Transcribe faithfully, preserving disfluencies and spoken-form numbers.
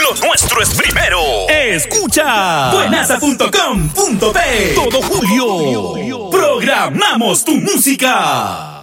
Lo nuestro es primero. Escucha buenaza punto com punto pe. Todo julio programamos tu música.